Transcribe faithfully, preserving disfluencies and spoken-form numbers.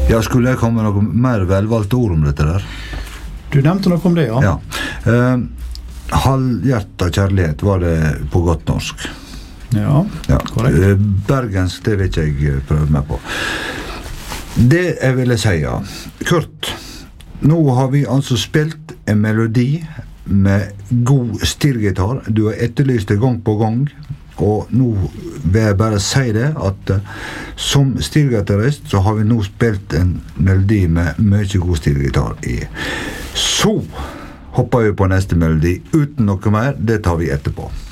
Ja, skulle jeg komme med noe mer velvalgte ord om dette der? Du nevnte noe om det, ja. Ja. Uh, halvhjertet kjærlighet var det på godt norsk. Ja, ja. korrekt. Uh, bergensk, det vil ikke jeg prøve meg på. Det jeg ville si, ja. Kurt, nå har vi altså spilt en melodi med god stilgitar. Du har etterlyst det gang på gang. Og nå vil jeg bare si det at uh, som stilgitarist så har vi nå spilt en melodi med mye god stilgitar i. Så hopper vi på neste melodi uten noe mer. Det tar vi etterpå.